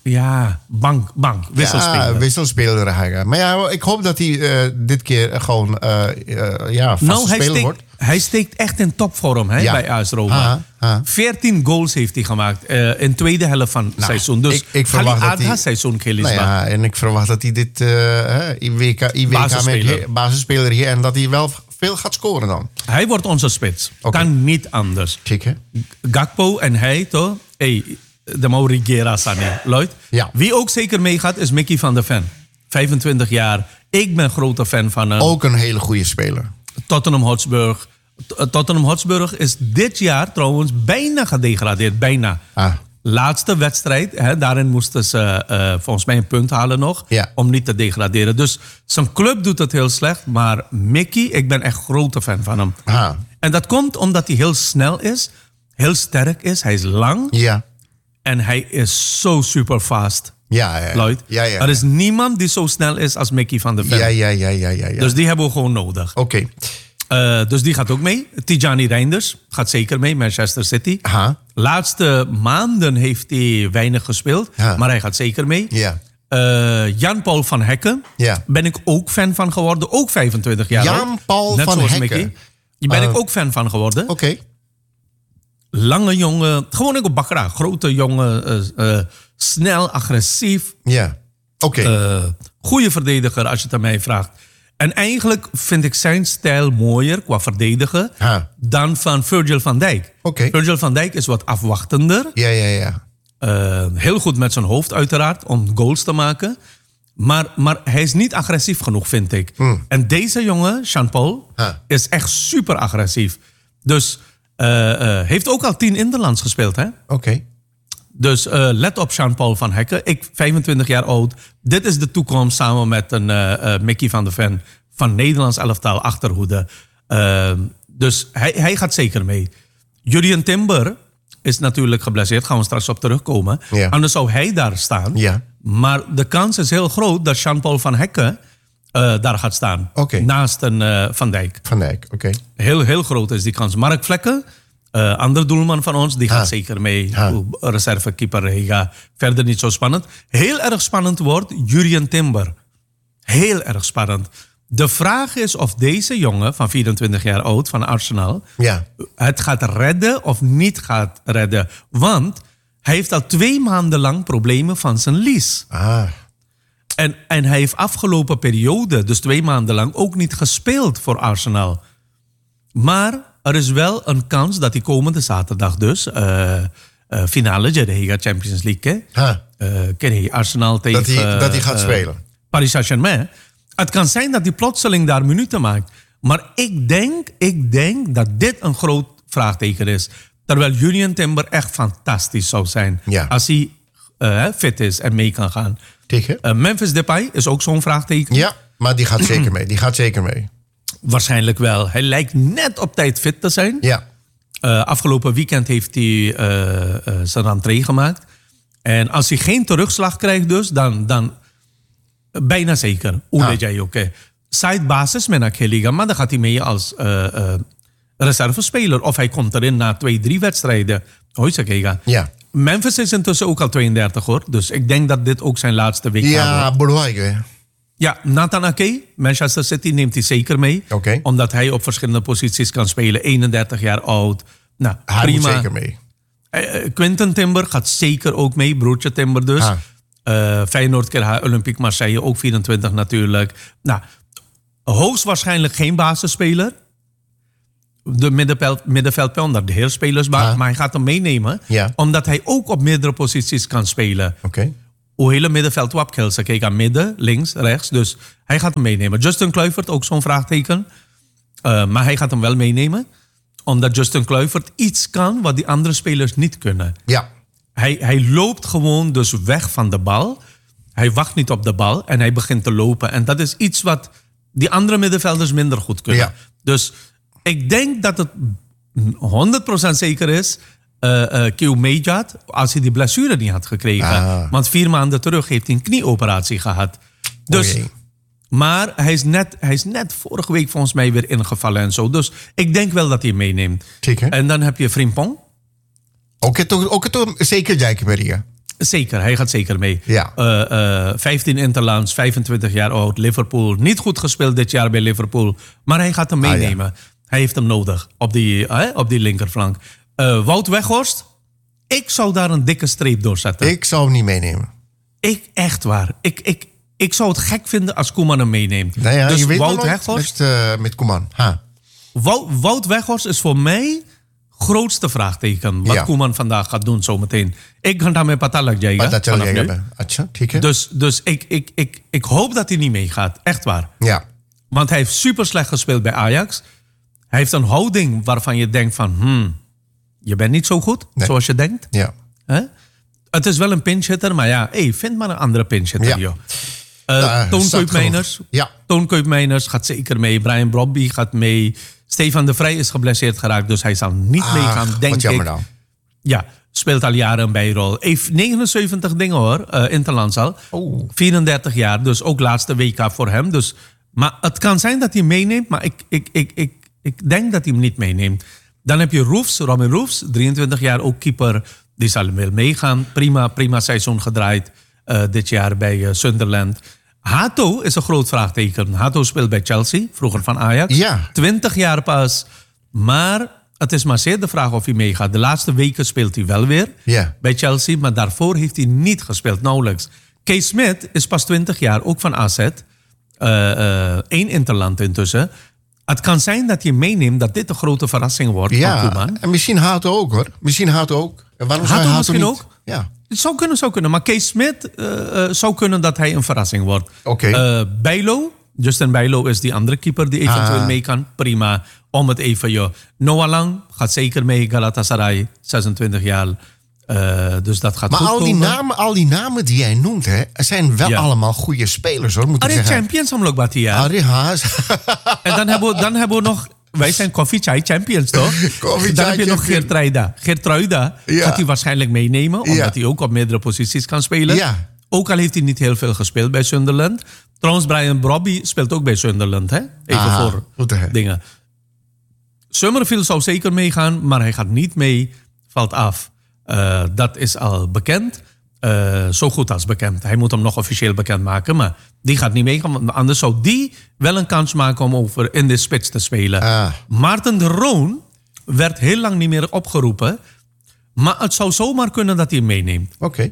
ja, bank, bank, wisselspeler. Ja, wisselspeler. hij. Maar ja, ik hoop dat hij uh, dit keer gewoon uh, uh, ja, vaste nou, hij speler steekt, wordt. hij steekt echt in topvorm hè, Ja. bij A S Roma. Ha, ha. veertien goals heeft hij gemaakt uh, in de tweede helft van het Nou, seizoen. Dus ik- ik verwacht dat hij- seizoen, Nou ja, en ik verwacht dat hij dit uh, I W K, I W K met Basisspeler. he- basisspeler hier en dat hij wel veel gaat scoren dan. Hij wordt onze spits. Oké. Kan niet anders. Kijk, hè? Gakpo en hij, toch? Hey, de Maurigera Sané. Lloyd? Ja. Wie ook zeker meegaat is Mickey van der Ven. vijfentwintig jaar. Ik ben grote fan van hem. Ook een hele goede speler. Tottenham Hotspur. T- Tottenham Hotspur is dit jaar trouwens bijna gedegradeerd. Bijna. Ah. Laatste wedstrijd. Hè, daarin moesten ze uh, volgens mij een punt halen nog. Ja. Om niet te degraderen. Dus zijn club doet het heel slecht. Maar Mickey, ik ben echt grote fan van hem. Ah. En dat komt omdat hij heel snel is. Heel sterk is. Hij is lang. Ja. En hij is zo super fast. Ja, ja. Lloyd. Ja, ja. Er is niemand die zo snel is als Mickey van der Ven. Ja, ja, ja, ja, ja. ja. Dus die hebben we gewoon nodig. Oké. Uh, dus die gaat ook mee. Tijani Reinders gaat zeker mee, Manchester City. Aha. Laatste maanden heeft hij weinig gespeeld, Ja. maar hij gaat zeker mee. Ja. Uh, Jan-Paul van Hekken, Ja. ben ik ook fan van geworden. Ook vijfentwintig jaar oud. Jan-Paul Net van zoals Hekken. Mickey. Daar ben Uh, ik ook fan van geworden. Oké. Lange jongen, gewoon ook op Bakra. Grote jongen, uh, uh, snel, agressief. Ja. Oké. Uh, goede verdediger als je het aan mij vraagt. En eigenlijk vind ik zijn stijl mooier qua verdedigen Ha. dan van Virgil van Dijk. Oké. Virgil van Dijk is wat afwachtender. Ja, ja, ja. Uh, heel goed met zijn hoofd uiteraard om goals te maken. Maar, maar hij is niet agressief genoeg, vind ik. Hmm. En deze jongen, Jean-Paul, Ha. is echt super agressief. Dus uh, uh, heeft ook al tien interlands gespeeld, hè? Oké. Dus uh, let op Jean-Paul van Hekken. Ik, vijfentwintig jaar oud. Dit is de toekomst samen met een uh, uh, Mickey van der Ven van Nederlands elftal achterhoede. Uh, dus hij, hij gaat zeker mee. Jurrien Timber is natuurlijk geblesseerd. Gaan we straks op terugkomen. Ja. Anders zou hij daar staan. Ja. Maar de kans is heel groot dat Jean-Paul van Hekken uh, daar gaat staan. Oké. Naast een uh, Van Dijk. Van Dijk, oké. Okay. Heel, heel groot is die kans. Mark Vlekken, uh, andere doelman van ons, die gaat ha. zeker mee. Ha. Reservekeeper, hij gaat verder niet zo spannend. Heel erg spannend wordt Jurrien Timber. Heel erg spannend. De vraag is of deze jongen van vierentwintig jaar oud van Arsenal... Ja. het gaat redden of niet gaat redden. Want hij heeft al twee maanden lang problemen van zijn lies. Ah. En, en hij heeft afgelopen periode, dus twee maanden lang, ook niet gespeeld voor Arsenal. Maar er is wel een kans dat hij komende zaterdag dus... Uh, uh, finale, de Champions League, Ha. Uh, Arsenal tegen... Dat hij, dat hij gaat uh, spelen. Paris Saint-Germain. Het kan zijn dat hij plotseling daar minuten maakt. Maar ik denk, ik denk dat dit een groot vraagteken is. Terwijl Jurrien Timber echt fantastisch zou zijn. Ja. Als hij uh, fit is en mee kan gaan. Tegen? Uh, Memphis Depay is ook zo'n vraagteken. Ja, maar die gaat zeker mee. Die gaat zeker mee. Waarschijnlijk wel. Hij lijkt net op tijd fit te zijn. Ja. Uh, afgelopen weekend heeft hij uh, uh, zijn rentree gemaakt. En als hij geen terugslag krijgt dus, dan... dan bijna zeker. Hoe weet jij ook? Side basis met Akeliga, maar dan gaat hij mee als uh, uh, reservespeler. Of hij komt erin na twee, drie wedstrijden. Hoijsekega. Ja. Memphis is intussen ook al tweeëndertig hoor. Dus ik denk dat dit ook zijn laatste week ja, wordt. belangrijk. Ja, Nathan Ake, Manchester City neemt hij zeker mee. Okay. Omdat hij op verschillende posities kan spelen. eenendertig jaar oud. Nou, hij prima. moet zeker mee. Uh, Quinten Timber gaat zeker ook mee. Broertje Timber dus. Ha. Uh, Feyenoord, K H, Olympique Marseille, ook vierentwintig natuurlijk. Nou, hoogstwaarschijnlijk geen basisspeler. De middenveld, middenveld onder de heerspelers, Ah. maar hij gaat hem meenemen. Ja. Omdat hij ook op meerdere posities kan spelen. Oké. Okay. Hoe hele middenveld wapkelsen. Kijk aan midden, links, rechts. Dus hij gaat hem meenemen. Justin Kluivert, ook zo'n vraagteken. Uh, maar hij gaat hem wel meenemen. Omdat Justin Kluivert iets kan wat die andere spelers niet kunnen. Ja. Hij, hij loopt gewoon dus weg van de bal. Hij wacht niet op de bal en hij begint te lopen. En dat is iets wat die andere middenvelders minder goed kunnen. Ja. Dus ik denk dat het honderd procent zeker is... Uh, uh, Keo Medjad, als hij die blessure niet had gekregen. Ah. Want vier maanden terug heeft hij een knieoperatie gehad. Dus, okay. Maar hij is, net, hij is net vorige week volgens mij weer ingevallen en zo. Dus ik denk wel dat hij hem meeneemt. Zeker. En dan heb je Frimpong. Ook het, ook het zeker Dijkenbergen. Zeker, hij gaat zeker mee. Ja. Uh, uh, vijftien interlands, vijfentwintig jaar oud, Liverpool. Niet goed gespeeld dit jaar bij Liverpool. Maar hij gaat hem meenemen. Ah, ja. Hij heeft hem nodig op die, uh, op die linkerflank. Uh, Wout Weghorst, ik zou daar een dikke streep door zetten. Ik zou hem niet meenemen. Ik, echt waar. Ik, ik, ik zou het gek vinden als Koeman hem meeneemt. Nou ja, dus je weet Wout Weghorst... Met, uh, met Koeman. Ha. Wout, Wout Weghorst is voor mij... grootste vraagteken wat ja. Koeman vandaag gaat doen zometeen. Ik ga daarmee patalak jayga. Dus, dus ik, ik, ik, ik hoop dat hij niet meegaat. Echt waar. Ja. Want hij heeft super slecht gespeeld bij Ajax. Hij heeft een houding waarvan je denkt van... Hmm, je bent niet zo goed, nee. zoals je denkt. Ja. Huh? Het is wel een pinchhitter, maar ja, hey, vind maar een andere pinchhitter, ja. joh. Uh, uh, Toon Kuipmeiners. Ja. Toon Kuipmeiners gaat zeker mee. Brian Brobby gaat mee. Stefan de Vrij is geblesseerd geraakt, dus hij zal niet ah, meegaan, denk wat jammer ik. Dan. Ja, speelt al jaren een bijrol. Heeft negenenzeventig dingen hoor, uh, interlands al. Oh. vierendertig jaar, dus ook laatste W K voor hem. Dus, maar het kan zijn dat hij meeneemt, maar ik, ik, ik, ik, ik denk dat hij hem niet meeneemt. Dan heb je Roefs, Robin Roefs, drieëntwintig jaar, ook keeper. Die zal wel meegaan. Prima, prima seizoen gedraaid uh, dit jaar bij uh, Sunderland. Hato is een groot vraagteken. Hato speelt bij Chelsea, vroeger van Ajax. Ja. twintig jaar pas. Maar het is maar zeer de vraag of hij meegaat. De laatste weken speelt hij wel weer ja. bij Chelsea. Maar daarvoor heeft hij niet gespeeld, nauwelijks. Kees Smit is pas twintig jaar, ook van A Z. Uh, uh, één interland intussen. Het kan zijn dat je meeneemt dat dit een grote verrassing wordt. Ja, en misschien Hato ook hoor. Misschien Hato ook. En waarom Hato, Hato misschien niet? ook? Ja. Het zou kunnen, zou kunnen. Maar Kees Smit uh, uh, zou kunnen dat hij een verrassing wordt. Oké. Okay. Uh, Bijlo, Justin Bijlo is die andere keeper die eventueel ah. mee kan. Prima, om het even, joh. Noah Lang gaat zeker mee. Galatasaray, zesentwintig jaar. Uh, dus dat gaat maar goed al die komen. namen, al die namen die jij noemt, hè, zijn wel ja. allemaal goede spelers, hoor, moet ik Are zeggen. Champions, Amlok Batia. Are Haas. En dan hebben we, dan hebben we nog... wij zijn Koffie Chai Champions, toch? Koffie Dan Chai heb je nog Champions. Geertruida. Geertruida Ja. gaat hij waarschijnlijk meenemen, omdat Ja. hij ook op meerdere posities kan spelen. Ja. Ook al heeft hij niet heel veel gespeeld bij Sunderland. Trouwens, Brian Brobby speelt ook bij Sunderland, hè? Even Ah, voor goed, hè. dingen. Summerfield zou zeker meegaan, maar hij gaat niet mee, valt af. Uh, dat is al bekend. Uh, zo goed als bekend. Hij moet hem nog officieel bekendmaken, maar die gaat niet meegaan. Want anders zou die wel een kans maken om over in de spits te spelen. Ah. Maarten de Roon werd heel lang niet meer opgeroepen. Maar het zou zomaar kunnen dat hij hem meeneemt. Oké. Okay.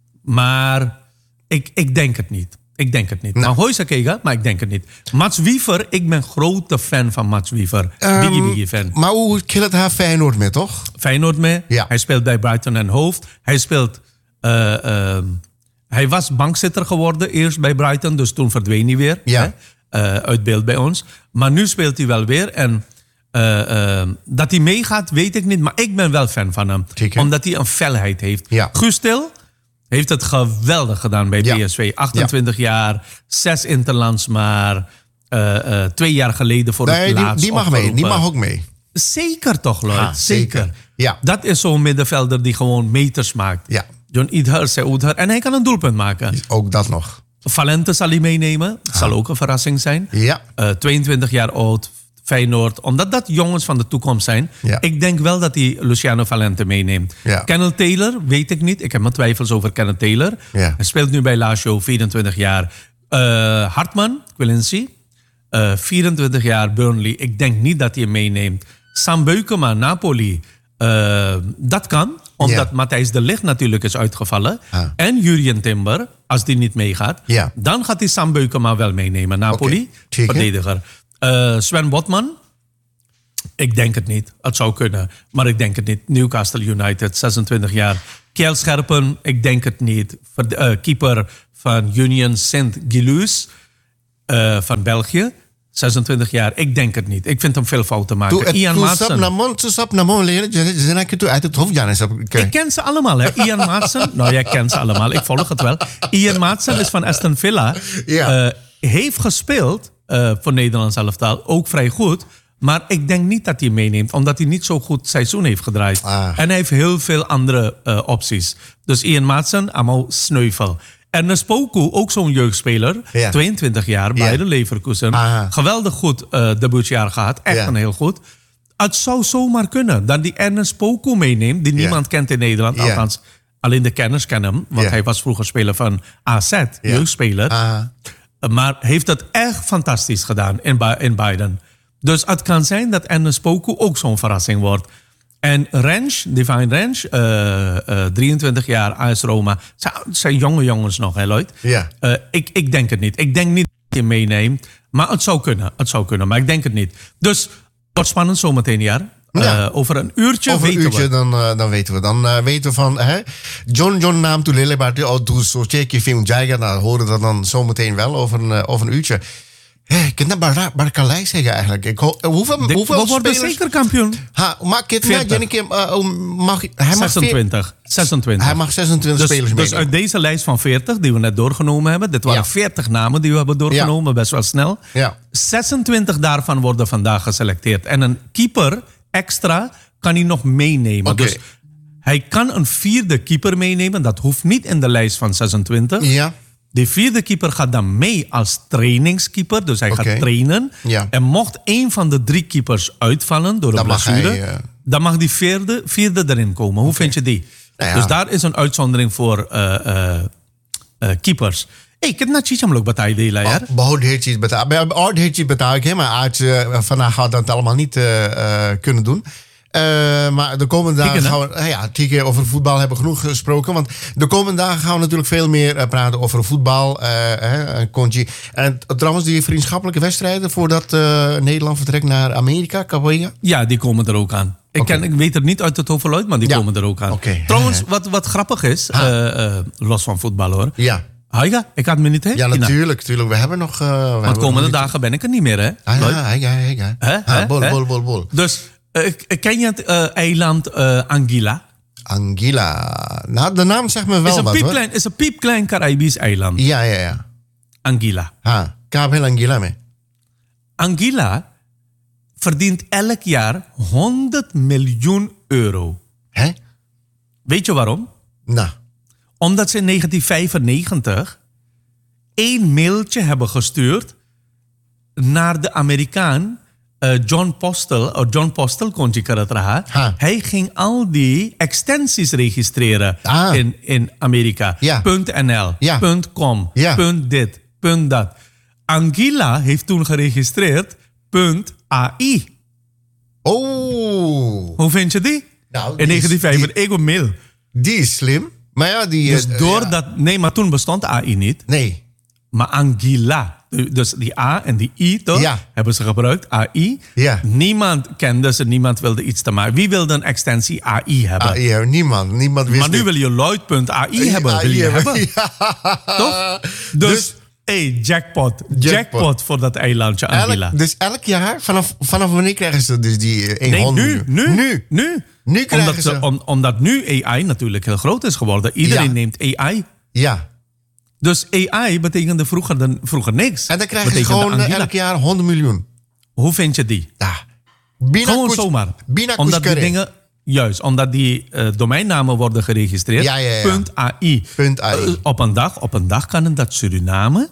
Maar ik, ik denk het niet. Ik denk het niet. Nou. Maar hoi Sakega, maar ik denk het niet. Mats Wiever, ik ben grote fan van Mats Wiever. Um, biggie, biggie fan. Maar hoe killt haar Feyenoord mee, toch? Feyenoord mee. Ja. Hij speelt bij Brighton en Hove. Hij speelt... Uh, uh, hij was bankzitter geworden eerst bij Brighton, dus toen verdween hij weer. Ja. Hè, uh, uit beeld bij ons. Maar nu speelt hij wel weer. En uh, uh, dat hij meegaat, weet ik niet. Maar ik ben wel fan van hem. Zeker. Omdat hij een felheid heeft. Ja. Guus Til heeft het geweldig gedaan bij Ja. P S V. achtentwintig Ja. jaar, zes interlands maar. Uh, uh, twee jaar geleden voor Nee, het die, laatst die mag mee. Die mag ook mee. Zeker toch, Lloyd? Ah, zeker. zeker. Ja. Dat is zo'n middenvelder die gewoon meters maakt. Ja. John Idhar, Seoudhar. En hij kan een doelpunt maken. Ook dat nog. Valente zal hij meenemen. Dat zal ook een verrassing zijn. Ja. Uh, tweeëntwintig jaar oud, Feyenoord. Omdat dat jongens van de toekomst zijn. Ja. Ik denk wel dat hij Luciano Valente meeneemt. Ja. Kenneth Taylor, weet ik niet. Ik heb mijn twijfels over Kenneth Taylor. Ja. Hij speelt nu bij Lazio, vierentwintig jaar. Uh, Hartman, Quillency. Uh, vierentwintig jaar, Burnley. Ik denk niet dat hij hem meeneemt. Sam Beukema, Napoli. Uh, dat kan, omdat Ja. Matthijs de Ligt natuurlijk is uitgevallen. Ah. En Jurien Timber, als die niet meegaat. Ja. Dan gaat hij Sam Beukema wel meenemen. Napoli, Oké, zeker. verdediger. Uh, Sven Botman. Ik denk het niet. Het zou kunnen, maar ik denk het niet. Newcastle United, zesentwintig jaar. Kjell Scherpen, ik denk het niet. Verd- uh, keeper van Union Saint-Gilloise uh, van België. zesentwintig jaar, ik denk het niet. Ik vind hem veel fouten maken. Toen Ian toen sap Maatsen. namon, toen sap namon leren, zijn ik toen uit het hoofd gaan. Ik ken ze allemaal, hè. Ian Maatsen. Nou, jij kent ze allemaal. Ik volg het wel. Ian Maatsen is van Aston Villa. Ja. Uh, heeft gespeeld uh, voor Nederlands elftal. Ook vrij goed. Maar ik denk niet dat hij meeneemt. Omdat hij niet zo goed seizoen heeft gedraaid. Ah. En hij heeft heel veel andere uh, opties. Dus Ian Maatsen, allemaal sneuvel. En Spoku, ook zo'n jeugdspeler. Ja. tweeëntwintig jaar, bij Ja. de Leverkusen. Ah. Geweldig goed uh, debuutjaar gehad. Echt Ja. een heel goed. Het zou zomaar kunnen dat die Ernest Poku meeneemt, die niemand Ja. kent in Nederland. Ja. Althans, alleen de kenners kennen hem, want Ja. hij was vroeger speler van A Z, jeugdspeler. Ah. Maar heeft het echt fantastisch gedaan in, Ba- in Biden. Dus het kan zijn dat Ernest Poku ook zo'n verrassing wordt. En Rensch, Divine Rensch, uh, uh, drieëntwintig jaar, A S Roma. Zijn, zijn jonge jongens nog, hè Lloyd? Ja. Uh, ik, ik denk het niet. Ik denk niet dat je meeneemt. Maar het zou kunnen. Het zou kunnen, maar ik denk het niet. Dus het wordt spannend zometeen, jaar. Ja. Uh, over een uurtje Over een weten uurtje, we. dan, uh, dan weten we. Dan uh, weten we van... Hè, John John naam toe Lille, maar oh, doe zo check je film Jaiga. Nou, horen we dat dan zometeen wel over een, uh, over een uurtje. Hey, ik kan dat maar Kalei zeggen eigenlijk. Ik ho- hoeveel De, hoeveel we worden spelers... zeker kampioen. Ha, mag ik het veertig. net, Jenneke, uh, mag, hij mag zesentwintig. zesentwintig. Hij mag zesentwintig Dus, spelers dus meenemen. uit deze lijst van veertig die we net doorgenomen hebben. Dit waren Ja. veertig namen die we hebben doorgenomen, best wel snel. Ja. zesentwintig daarvan worden vandaag geselecteerd. En een keeper extra kan hij nog meenemen. Oké. Dus hij kan een vierde keeper meenemen. Dat hoeft niet in de lijst van zesentwintig. Ja. Die vierde keeper gaat dan mee als trainingskeeper. Dus hij Oké. gaat trainen. Ja. En mocht één van de drie keepers uitvallen door een Dan mag blessure... hij, uh, dan mag die vierde, vierde erin komen. Hoe vind je die? Nou ja. Dus daar is een uitzondering voor uh, uh, uh, keepers. Hey, ik heb net iets om betaald delen, ja. Behoud heeft iets betaald. Bij Ord heeft iets betaald, hè, maar Aard uh, vandaag gaat dat allemaal niet uh, uh, kunnen doen. Uh, maar de komende dagen Tieken, gaan we... Uh, ja, Tieke, over voetbal hebben we genoeg gesproken. Want de komende dagen gaan we natuurlijk veel meer uh, praten over voetbal. Uh, uh, Conchi. En uh, trouwens, die vriendschappelijke wedstrijden voordat uh, Nederland vertrekt naar Amerika, Capoeira. Ja, die komen er ook aan. Ik, Oké. ken, ik weet het niet uit het hoofd Lloyd, maar die Ja. komen er ook aan. Oké. Trouwens, wat, wat grappig is, Ah. uh, uh, los van voetbal hoor. Ja. Haiga, ik had me niet, hè? Ja, natuurlijk. natuurlijk. We hebben nog... Uh, we Want hebben komende nog dagen ben ik er niet meer, hè? Ah, Lloyd? ja, hij, hij, hij. Hè? Ah, Hè? bol, Hè? bol, bol, bol. Dus, uh, ken je het uh, eiland uh, Anguilla? Anguilla. Nou, de naam zegt me wel Is een wat, hoor. piepklein, is een piepklein Caribisch eiland. Ja, ja, ja. Anguilla. Ha, Kabel Anguilla mee. Anguilla verdient elk jaar honderd miljoen euro. Hè? Weet je waarom? Nou. Omdat ze in negentien vijfennegentig één mailtje hebben gestuurd naar de Amerikaan uh, John Postel. Oh, John Postel kon je het raar. Ha. Hij ging al die extensies registreren Ah. in, in Amerika. Ja. .nl, Ja. .com, Ja. .dit, .dat. Anguilla heeft toen geregistreerd .ai. Oh. Hoe vind je die? Nou, die in is- negentien vijfennegentig, ik wil mail. Die is slim. Maar ja, die... Dus eh, door ja. dat... Nee, maar toen bestond A I niet. Nee. Maar Anguilla, dus die A en die I, toch? Ja. Hebben ze gebruikt, A I. Ja. Niemand kende ze, niemand wilde iets te maken. Wie wilde een extensie A I hebben? Ah, ja, niemand. Niemand wist maar nu dit. wil je Lloyd.ai hebben. A I Wil je hebben. hebben? Ja. Toch? Dus, Dus- hey, jackpot. jackpot. Jackpot. voor dat eilandje Anguilla. Elk, dus elk jaar, vanaf, vanaf wanneer krijgen ze dus die eh, Nee, honderd nu, miljoen? nu, Nu. nu. Nu krijgen omdat, ze- om- omdat nu A I natuurlijk heel groot is geworden. Iedereen Ja. neemt A I. Ja. Dus A I betekende vroeger, dan, vroeger niks. En dan krijgen ze Betekende gewoon eh, Anguilla. elk jaar honderd miljoen. Hoe vind je die? Ja. Bina Gewoon kus- zomaar. Bina Omdat die kuskere. dingen... Juist, omdat die uh, domeinnamen worden geregistreerd. Ja, ja, ja. .ai. Punt A I. Uh, op, een dag, op een dag kan het dat Suriname...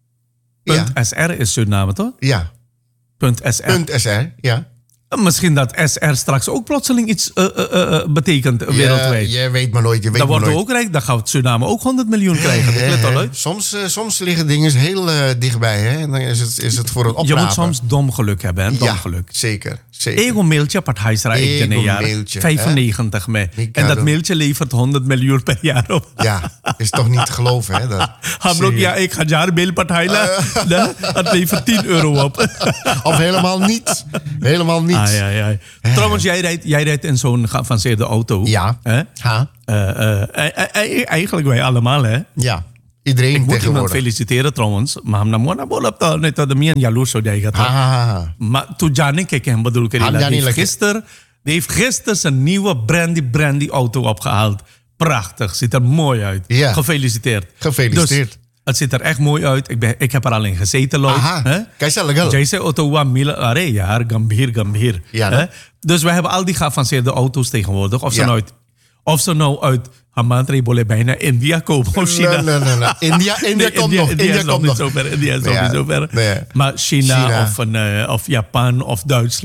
Ja. .sr is Suriname, toch? Ja. .sr. Punt S R. Ja. Uh, Misschien dat S R straks ook plotseling iets uh, uh, uh, betekent uh, wereldwijd. Je, je weet maar nooit. Je weet Dan maar wordt we nooit. ook rijk. Dan gaat Suriname ook honderd miljoen krijgen. Ik let al uit. Soms, eh, soms liggen dingen heel eh, dichtbij. Hè? En dan is het, is het voor het Je oprapen. moet soms dom geluk hebben, hè? Dom ja, geluk. zeker. zeker. Ego mailtje op het huisraad in Ego een jaar. mailtje, vijfennegentig mee. Ricardo. En dat mailtje levert honderd miljoen per jaar op. Ja, is toch niet te geloven, hè? Dat, Ham ook, ja, ik ga jaar mailpartij laten. Het levert tien euro op. Of helemaal niet. Helemaal niet. Ah, ja, ja. Trouwens, jij rijdt, jij rijdt in zo'n geavanceerde auto. Ja. Hè? Ha? Eh, eh, eh, eh, eigenlijk wij allemaal, hè. Ja. Iedereen Ik moet iemand tegenwoordig. feliciteren trouwens. Maar hem namona bolap ta net de mien jaloers zo jij gaat. Ha, ha, ha, ha. Maar toen Jani kijk hem bedoel ik. Die Ah, Jani heeft lekker. gisteren, die heeft gisteren zijn nieuwe brandy brandy auto opgehaald. Prachtig, ziet er mooi uit. Ja. Gefeliciteerd. Gefeliciteerd. Dus, het ziet er echt mooi uit. Ik, ben, ik heb er al in gezeten, Lloyd. Aha. Hè? Kijk, zal legal. Jij zei auto wa mila are jaar gambhir gambhir. Ja, Hè? no? Dus we hebben al die geavanceerde auto's tegenwoordig. Of ze Ja. nou uit, of ze nou uit Hamantri boleh bijna India komen of China. Nee, nee, nee, nee. India, India Nee, komt nog. India India is nog komt niet nog. zo ver. India is nog Ja, niet zo ver. nee. Maar China, China. Of, een, eh, of Japan of Duitsland.